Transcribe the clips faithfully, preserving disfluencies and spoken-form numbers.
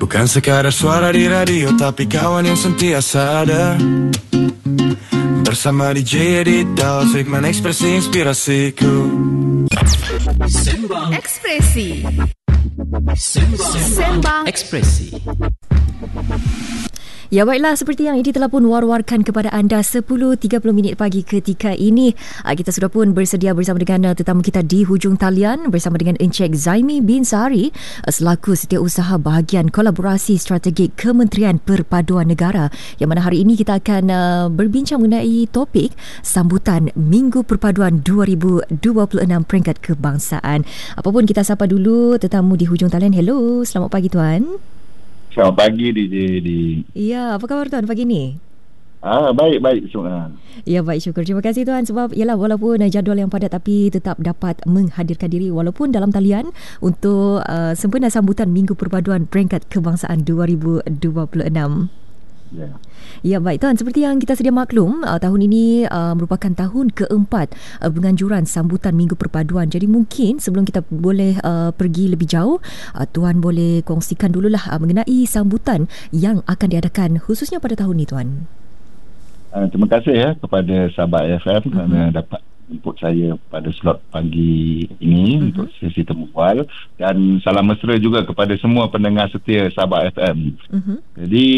Bukan sekadar suara di radio, tapi kawan yang sentiasa ada bersama D J Aditya, segmen ekspresi inspirasiku. Sembang Ekspresi. Sembang, Sembang Ekspresi. Ya baiklah, seperti yang Edi telah pun war-warkan kepada anda sepuluh tiga puluh minit pagi ketika ini, kita sudah pun bersedia bersama dengan tetamu kita di hujung talian bersama dengan Encik Zaimi bin Sari selaku Setiausaha Bahagian Kolaborasi Strategik Kementerian Perpaduan Negara, yang mana hari ini kita akan uh, berbincang mengenai topik sambutan Minggu Perpaduan dua ribu dua puluh enam peringkat kebangsaan. Apapun, kita sapa dulu tetamu di hujung talian. Hello, selamat pagi tuan. Selamat pagi D J di. Ya, apa khabar tuan pagi ni? Ah, baik baik semua. Ya, baik, syukur. Terima kasih tuan, sebab ialah walaupun jadual yang padat tapi tetap dapat menghadirkan diri walaupun dalam talian untuk uh, sempena sambutan Minggu Perpaduan Peringkat Kebangsaan dua ribu dua puluh enam. Ya. Ya, baik tuan, seperti yang kita sedia maklum, uh, tahun ini uh, merupakan tahun keempat uh, penganjuran sambutan Minggu Perpaduan. Jadi mungkin sebelum kita boleh uh, pergi lebih jauh, uh, tuan boleh kongsikan dululah uh, mengenai sambutan yang akan diadakan khususnya pada tahun ini tuan. Uh, terima kasih ya kepada sahabat F M uh-huh. kerana dapat jemput saya pada slot pagi ini uh-huh. untuk sesi temu bual, dan salam mesra juga kepada semua pendengar setia sahabat F M. Uh-huh. Jadi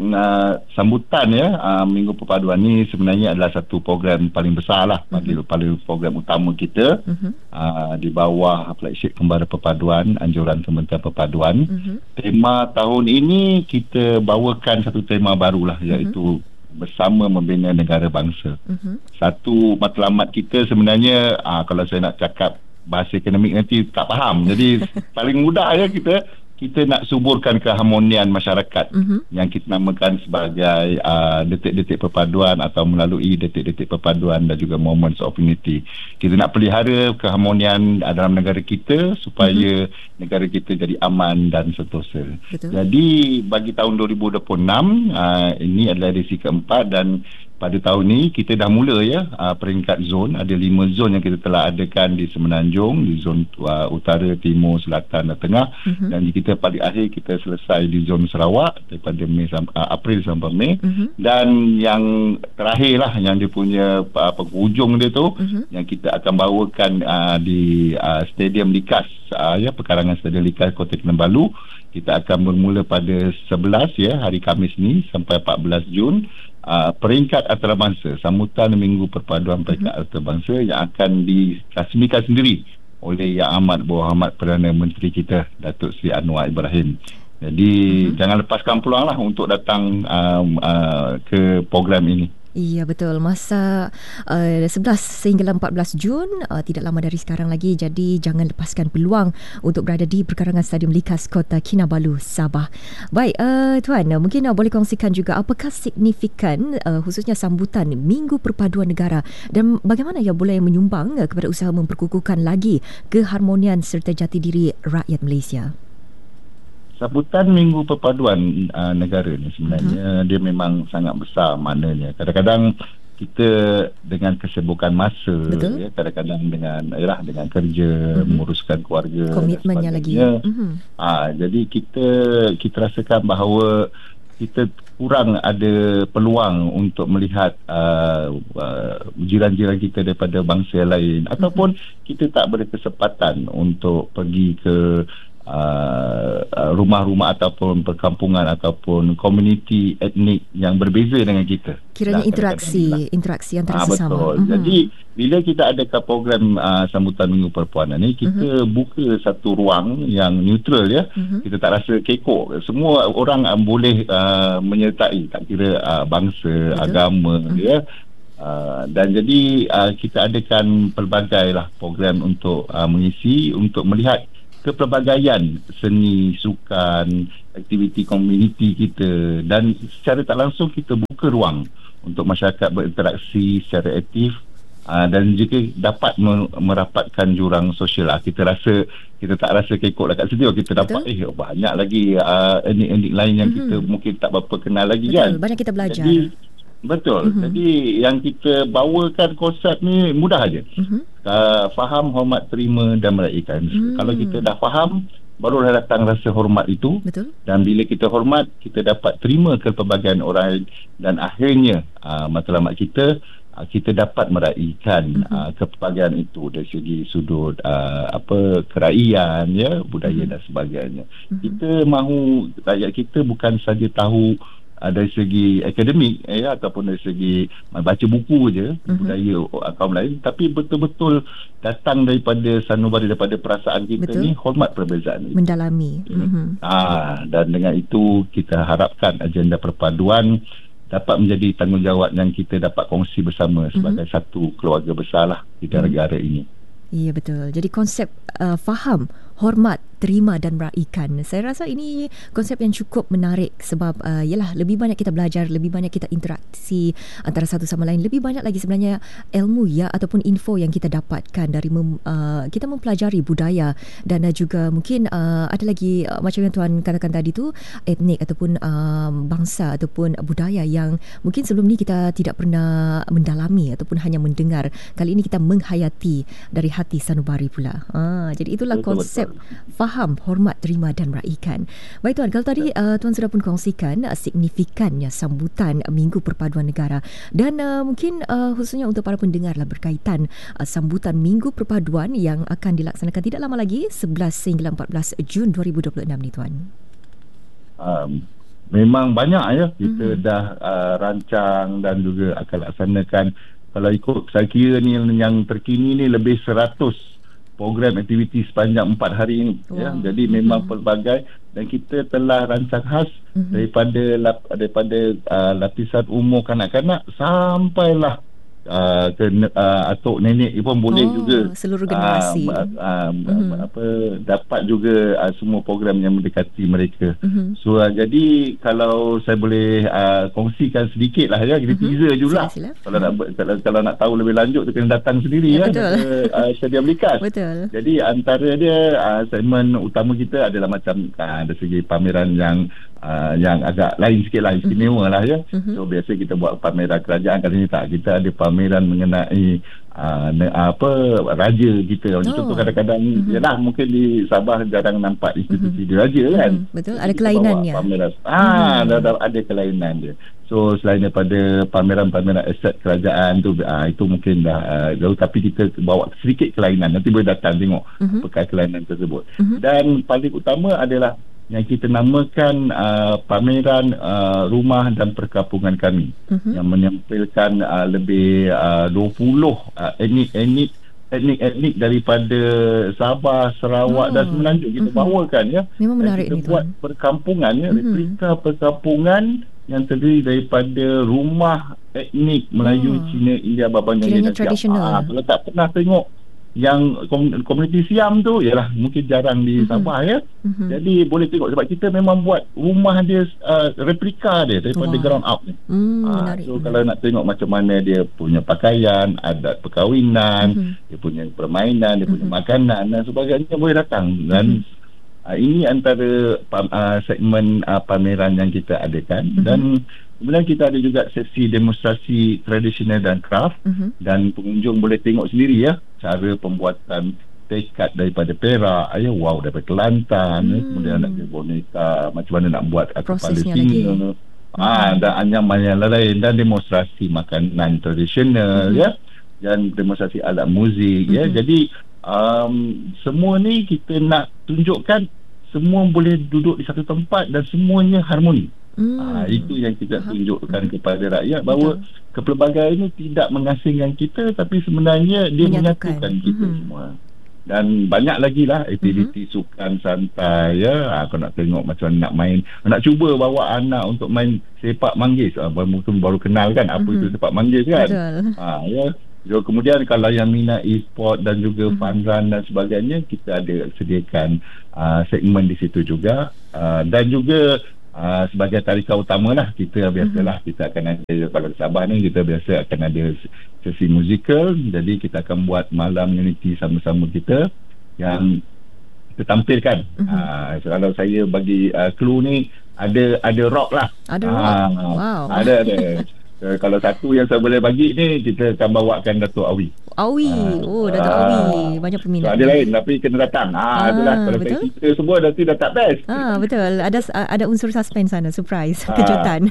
uh, sambutan ya uh, Minggu Perpaduan ni sebenarnya adalah satu program paling besar lah, uh-huh. paling program utama kita uh-huh. uh, di bawah flagship Kembara Perpaduan, anjuran Kementerian Perpaduan. Uh-huh. Tema tahun ini kita bawakan satu tema barulah, iaitu uh-huh. bersama membina negara bangsa. Uh-huh. Satu matlamat kita sebenarnya, aa, kalau saya nak cakap bahasa akademik nanti tak faham. Jadi paling mudah ya kita kita nak suburkan keharmonian masyarakat, uh-huh. yang kita namakan sebagai aa, detik-detik perpaduan atau melalui detik-detik perpaduan dan juga moments of unity. Kita nak pelihara keharmonian dalam negara kita supaya uh-huh. negara kita jadi aman dan sentosa. Betul. Jadi bagi tahun dua ribu dua puluh enam, aa, ini adalah edisi keempat, dan pada tahun ini kita dah mula ya uh, peringkat zon. Ada lima zon yang kita telah adakan di Semenanjung, di zon uh, utara, timur, selatan dan tengah. Uh-huh. Dan kita pada akhir kita selesai di zon Sarawak daripada Mei sampai, uh, April sampai Mei. Uh-huh. Dan yang terakhir lah, yang dia punya uh, penghujung dia tu, uh-huh. yang kita akan bawakan uh, di uh, Stadium Likas, uh, ya perkarangan Stadium Likas Kota Kinabalu. Kita akan bermula pada sebelas ya hari Khamis ni sampai empat belas Jun. Uh, peringkat antarabangsa, sambutan Minggu Perpaduan Peringkat uh-huh. antarabangsa yang akan dirasmikan sendiri oleh Yang Amat Berhormat Perdana Menteri kita, Datuk Seri Anwar Ibrahim. Jadi uh-huh. jangan lepaskan peluang lah untuk datang um, uh, ke program ini. Ya, betul. Masa uh, sebelas sehingga empat belas Jun, uh, tidak lama dari sekarang lagi. Jadi jangan lepaskan peluang untuk berada di perkarangan Stadium Likas Kota Kinabalu, Sabah. Baik, uh, tuan, uh, mungkin uh, boleh kongsikan juga apakah signifikan uh, khususnya sambutan Minggu Perpaduan Negara, dan bagaimana ia boleh menyumbang uh, kepada usaha memperkukuhkan lagi keharmonian serta jati diri rakyat Malaysia. Sambutan Minggu Perpaduan uh, Negara ni sebenarnya uh-huh. dia memang sangat besar maknanya. Kadang-kadang kita dengan kesibukan masa, ya, kadang-kadang dengan yalah, dengan kerja, uh-huh. menguruskan keluarga, komitmennya lagi. Uh-huh. Ha, jadi kita kita rasakan bahawa kita kurang ada peluang untuk melihat uh, uh, jiran-jiran kita daripada bangsa lain, uh-huh. ataupun kita tak berkesempatan untuk pergi ke Uh, uh, rumah-rumah ataupun perkampungan ataupun komuniti etnik yang berbeza dengan kita. Kiranya nah, interaksi interaksi antara ah, sesama. Betul. Mm-hmm. Jadi bila kita adakan program uh, sambutan Minggu Perpaduan ni, kita mm-hmm. buka satu ruang yang neutral ya. Mm-hmm. Kita tak rasa kekok. Semua orang uh, boleh uh, menyertai, tak kira uh, bangsa, betul. Agama, mm-hmm. ya. Uh, dan jadi uh, kita adakan pelbagai lah program untuk uh, mengisi, untuk melihat kepelbagaian seni, sukan, aktiviti komuniti kita, dan secara tak langsung kita buka ruang untuk masyarakat berinteraksi secara aktif, aa, dan juga dapat merapatkan jurang sosial. Kita rasa, kita tak rasa kekok dekat situ, kita dapat betul. eh banyak lagi aa, etnik-etnik lain yang mm-hmm. kita mungkin tak berapa kenal lagi. Betul, kan banyak kita belajar. Jadi, betul. Mm-hmm. Jadi yang kita bawakan konsep ni mudah aja. Mm-hmm. Uh, faham, hormat, terima dan meraihkan. Mm. Kalau kita dah faham, barulah datang rasa hormat itu. Betul. Dan bila kita hormat, kita dapat terima kepelbagaian orang, dan akhirnya uh, matlamat kita, uh, kita dapat meraihkan mm-hmm. uh, kepelbagaian itu dari segi sudut uh, apa keraian, ya, budaya mm-hmm. dan sebagainya. Mm-hmm. Kita mahu rakyat kita bukan saja tahu Uh, dari segi akademik, ya, ataupun dari segi uh, baca buku je uh-huh. budaya uh, kaum lain, tapi betul-betul datang daripada sanubari, daripada perasaan kita. Betul. Ni hormat perbezaan, mendalami. hmm. uh-huh. ah, dan dengan itu kita harapkan agenda perpaduan dapat menjadi tanggungjawab yang kita dapat kongsi bersama sebagai uh-huh. satu keluarga besarlah di negara uh-huh. ini. Ya, betul. Jadi konsep uh, faham, hormat, terima dan meraihkan, saya rasa ini konsep yang cukup menarik sebab uh, yalah, lebih banyak kita belajar, lebih banyak kita interaksi antara satu sama lain, lebih banyak lagi sebenarnya ilmu, ya, ataupun info yang kita dapatkan dari mem, uh, kita mempelajari budaya, dan uh, juga mungkin uh, ada lagi uh, macam yang Tuan katakan tadi tu, etnik ataupun uh, bangsa ataupun budaya yang mungkin sebelum ni kita tidak pernah mendalami ataupun hanya mendengar. Kali ini kita menghayati dari hati sanubari pula. Ah, jadi itulah betul, konsep betul. Faham, hormat, terima dan meraihkan. Baik Tuan, kalau tadi uh, Tuan sudah pun kongsikan uh, signifikannya sambutan uh, Minggu Perpaduan Negara, dan uh, mungkin uh, khususnya untuk para pendengar lah berkaitan uh, sambutan Minggu Perpaduan yang akan dilaksanakan tidak lama lagi, sebelas hingga empat belas Jun dua ribu dua puluh enam ni Tuan. Um, memang banyak, ya, kita mm-hmm. dah uh, rancang dan juga akan laksanakan. Kalau ikut saya kira ni yang terkini ni lebih seratus program aktiviti sepanjang empat hari ini. Wow. Ya, jadi memang mm-hmm. pelbagai, dan kita telah rancang khas mm-hmm. daripada daripada uh, lapisan umur kanak-kanak sampailah uh, ke uh, atuk nenek pun boleh oh, juga seluruh generasi uh, uh, mm-hmm. apa dapat juga uh, semua program yang mendekati mereka. Mm-hmm. So uh, jadi kalau saya boleh uh, kongsikan sedikit lah, ya, kita mm-hmm. teaser jugalah. Kalau nak kalau, kalau nak tahu lebih lanjut tu kena datang sendiri, ya, ya betul. Uh, Stadium Likas. Betul. Jadi antara dia uh, segmen utama kita adalah macam uh, dari segi pameran yang Uh, yang agak lain sikit lah, istimewa uh-huh. lah, ya. Uh-huh. So biasa kita buat pameran kerajaan, kali ni tak, kita ada pameran mengenai uh, ne, apa raja kita. Oh. Contoh kadang-kadang uh-huh. yalah, mungkin di Sabah jarang nampak institusi uh-huh. diraja, kan. Uh-huh. Betul, ada kelainannya. Ah, uh-huh. ada, ada kelainan dia. So selain daripada pameran-pameran aset kerajaan tu, uh, itu mungkin dah uh, jauh, tapi kita bawa sedikit kelainan, nanti boleh datang tengok uh-huh. apakah kelainan tersebut. Uh-huh. Dan paling utama adalah yang kita namakan uh, pameran uh, rumah dan perkampungan kami, uh-huh. yang menampilkan uh, lebih uh, dua puluh uh, etnik-etnik etnik-etnik daripada Sabah, Sarawak oh. dan Semenanjung kita uh-huh. bawakan, ya. Memang menarik kita ni, buat Tuan. Perkampungan, ya, uh-huh. replika perkampungan yang terdiri daripada rumah etnik Melayu, oh. Cina, India, Babangnya dan tradisional. Ah, kalau tak pernah tengok yang komuniti Siam tu, ialah mungkin jarang di uh-huh. Sabah, ya. Uh-huh. Jadi boleh tengok sebab kita memang buat rumah dia uh, replika dia daripada wow. ground up ni. Mm, uh, so kalau nak tengok macam mana dia punya pakaian, adat perkahwinan, uh-huh. dia punya permainan, dia punya uh-huh. makanan dan sebagainya, boleh datang. Dan uh-huh. uh, ini antara uh, segmen uh, pameran yang kita adakan. Uh-huh. Dan kemudian kita ada juga sesi demonstrasi tradisional dan craft, uh-huh. dan pengunjung boleh tengok sendiri, ya, cara pembuatan tekad daripada perak, ya, wow, daripada Kelantan, hmm. ya, kemudian ada boneka, macam mana nak buat kepala singa, ah, dan anyaman lain, dan demonstrasi makanan tradisional, hmm. ya, dan demonstrasi alat muzik, hmm. ya. Jadi um, semua ni kita nak tunjukkan semua boleh duduk di satu tempat dan semuanya harmoni. Hmm. Ah, itu yang kita tunjukkan hmm. kepada rakyat, bahawa betul. Kepelbagaian ini tidak mengasingkan kita, tapi sebenarnya dia menyatukan, menyatukan kita hmm. semua. Dan banyak lagi lah aktiviti hmm. sukan santai, ya. Ah, kalau nak tengok macam nak main, nak cuba bawa anak untuk main sepak manggis, ah, mungkin baru kenal kan apa hmm. itu sepak manggis, kan. Ah, ya. So, kemudian kalau yang minat e-sport dan juga mm-hmm. fun run dan sebagainya, kita ada sediakan uh, segmen di situ juga, uh, dan juga uh, sebagai tarikan utama lah, kita biasalah mm-hmm. kita akan ada, kalau di Sabah ni kita biasa akan ada sesi musikal. Jadi kita akan buat malam unity sama-sama kita yang kita tampilkan. Mm-hmm. uh, so, kalau saya bagi uh, clue ni, ada ada rock lah, ada rock. Uh, wow. Ada ada Uh, kalau satu yang saya boleh bagi ni, kita akan bawakan Datuk Awi. Awi. Ah, Oh, Datuk ah. Awi. Banyak So, peminat. ada lain tapi kena datang. Ah, Ah, itulah kalau betul. saya cerita semua nanti dah tak best. Ah, betul. Ada ada unsur suspense sana, surprise, Ah, kejutan.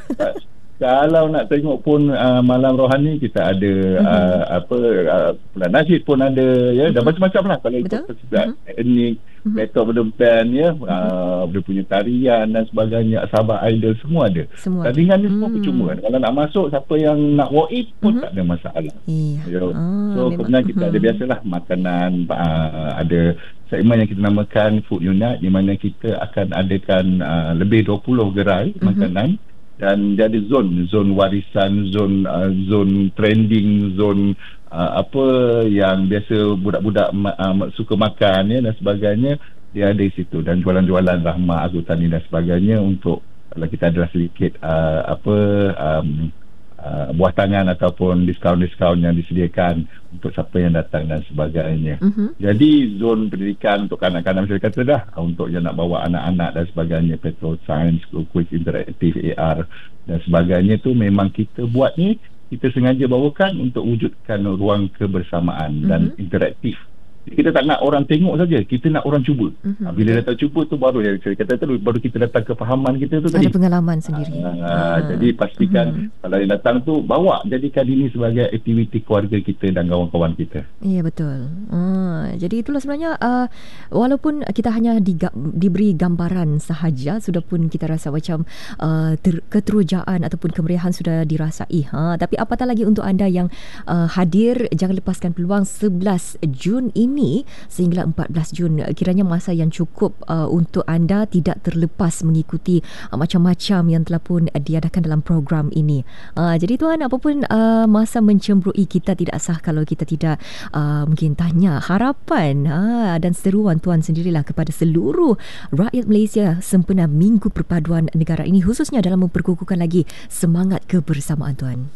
Kalau nak tengok pun uh, malam rohani kita ada Mhm. uh, apa uh, Pulang Nasib pun ada ya, dah macam-macam lah kalau ikut Betul. festival Mhm. etnik, Mhm. Battle of the Band ya, uh, dia punya tarian dan sebagainya, Sabah Idol semua ada. Semua. Tandingan ni semua Hmm. percuma. Kalau nak masuk siapa yang nak walk in pun Mhm. tak ada masalah. Iya. Ya. Ah, So memang. kemudian kita ada Mhm. biasalah makanan, uh, ada segmen yang kita namakan Food Unit di mana kita akan adakan uh, lebih dua puluh gerai Mhm. makanan dan dia ada zon, zon warisan, zon uh, zon trending, zon uh, apa yang biasa budak-budak ma- uh, suka makan ya dan sebagainya, dia ada di situ, dan jualan-jualan Rahmah, Azutani dan sebagainya untuk kalau kita adalah sedikit uh, apa um, uh, buah tangan ataupun diskaun-diskaun yang disediakan untuk siapa yang datang dan sebagainya. Mhm. Jadi zon pendidikan untuk kanak-kanak saya kata dah, untuk yang nak bawa anak-anak dan sebagainya, Petro Science, Quiz Interaktif, A R dan sebagainya tu memang kita buat ni, kita sengaja bawakan untuk wujudkan ruang kebersamaan Mhm. dan interaktif. Kita tak nak orang tengok saja, kita nak orang cuba. Mhm. Ha, bila datang cuba tu baru yang saya kata tu, baru kita datang ke fahaman kita tu tadi. Ada pengalaman sendiri. Ah, jadi pastikan Mhm. kalau yang datang tu bawa, jadikan ini sebagai aktiviti keluarga kita dan kawan-kawan kita. Ya, betul. Ah, jadi itulah sebenarnya uh, walaupun kita hanya diga- diberi gambaran sahaja, sudah pun kita rasa macam uh, ter- keterujaan ataupun kemeriahan sudah dirasai. Ha, tapi apatah lagi untuk anda yang uh, hadir, jangan lepaskan peluang sebelas Jun ini sehingga empat belas Jun. Kiranya masa yang cukup uh, untuk anda tidak terlepas mengikuti uh, macam-macam yang telah pun uh, diadakan dalam program ini. Uh, jadi tuan, apapun uh, masa mencemburui kita tidak sah kalau kita tidak uh, mungkin tanya harapan uh, dan seruan tuan sendirilah kepada seluruh rakyat Malaysia sempena Minggu Perpaduan Negara ini, khususnya dalam memperkukuhkan lagi semangat kebersamaan tuan.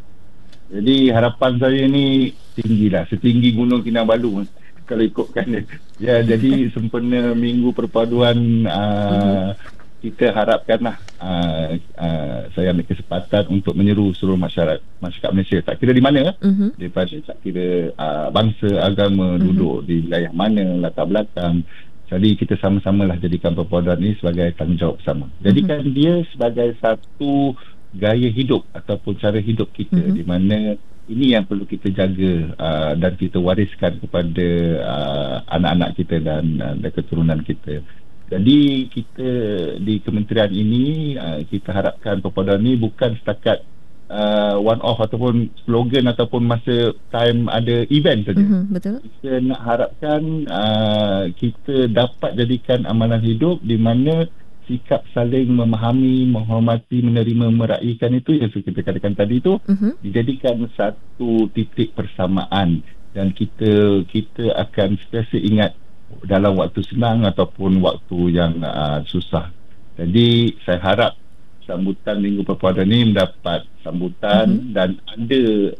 Jadi harapan saya ni tinggilah, setinggi Gunung Kinabalu kalau ikutkan dia. Ya, jadi sempena Minggu Perpaduan uh, kita harapkanlah uh, uh, saya ambil kesempatan untuk menyeru seluruh masyarakat masyarakat Malaysia, tak kira di mana, Mhm. daripada tak kira uh, bangsa, agama, Mhm. duduk di wilayah mana, latar belakang. Jadi kita sama-samalah jadikan perpaduan ini sebagai tanggungjawab bersama. Jadikan Mhm. dia sebagai satu gaya hidup ataupun cara hidup kita, Mhm. di mana ini yang perlu kita jaga uh, dan kita wariskan kepada uh, anak-anak kita dan, uh, dan keturunan kita. Jadi kita di kementerian ini uh, kita harapkan perpaduan ini bukan setakat uh, one off ataupun slogan ataupun masa time ada event saja. Mhm, betul. Kita nak harapkan uh, kita dapat jadikan amalan hidup di mana sikap saling memahami, menghormati, menerima, meraihkan itu yang kita katakan tadi itu Mhm. dijadikan satu titik persamaan, dan kita kita akan sentiasa ingat dalam waktu senang ataupun waktu yang uh, susah. Jadi saya harap sambutan Minggu Perpaduan ini mendapat sambutan Mhm. dan ada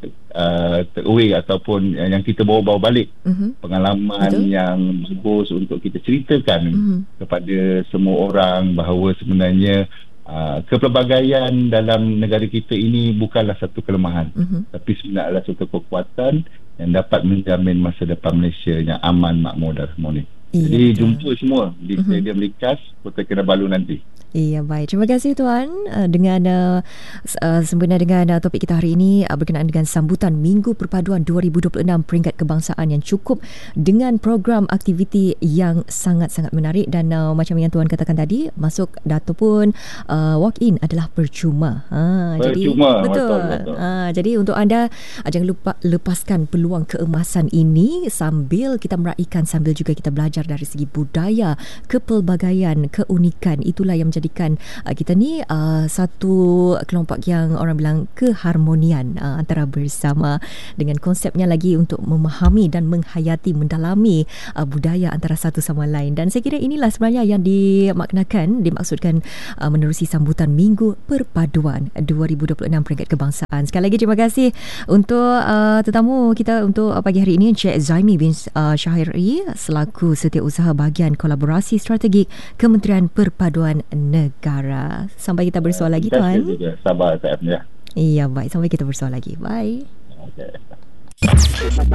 uh, takeaway ataupun yang, yang kita bawa-bawa balik Mhm. pengalaman Betul. yang bagus untuk kita ceritakan Mhm. kepada semua orang bahawa sebenarnya uh, kepelbagaian dalam negara kita ini bukanlah satu kelemahan, Mhm. tapi sebenarnya adalah satu kekuatan yang dapat menjamin masa depan Malaysia yang aman, makmur dan harmoni. Iya, Jadi betul. jumpa semua di Mhm. Stadium Likas Kota Kinabalu nanti. Iya, baik. Terima kasih tuan uh, dengan uh, s- uh, sempena dengan uh, topik kita hari ini uh, berkenaan dengan sambutan Minggu Perpaduan dua ribu dua puluh enam Peringkat Kebangsaan yang cukup dengan program aktiviti yang sangat-sangat menarik, dan uh, macam yang tuan katakan tadi, masuk ataupun uh, walk in adalah percuma. Ha, jadi Percuma, betul. betul, betul. Ha, jadi untuk anda uh, jangan lupa lepaskan peluang keemasan ini sambil kita meraihkan, sambil juga kita belajar dari segi budaya, kepelbagaian, keunikan. Itulah yang menjadikan uh, kita ni uh, satu kelompok yang orang bilang keharmonian uh, antara bersama, dengan konsepnya lagi untuk memahami dan menghayati, mendalami uh, budaya antara satu sama lain. Dan saya kira inilah sebenarnya yang dimaknakan, dimaksudkan uh, menerusi sambutan Minggu Perpaduan dua ribu dua puluh enam Peringkat Kebangsaan. Sekali lagi terima kasih untuk uh, tetamu kita untuk uh, pagi hari ini, Encik Zaimi bin uh, Syahiri selaku Setiausaha Bahagian Kolaborasi Strategik Kementerian Perpaduan Negara. Sampai kita bersua lagi Terima kasih tuan. juga. Sabar F M ya. Iya, baik. Sampai kita bersua lagi. Bye. Okay.